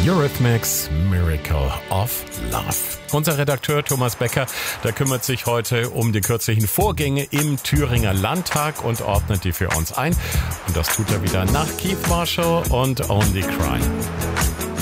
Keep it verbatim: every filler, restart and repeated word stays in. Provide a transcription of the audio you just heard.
Eurythmics, Miracle of Love. Unser Redakteur Thomas Becker, der kümmert sich heute um die kürzlichen Vorgänge im Thüringer Landtag und ordnet die für uns ein. Und das tut er wieder nach Keith Marshall und Only Cry.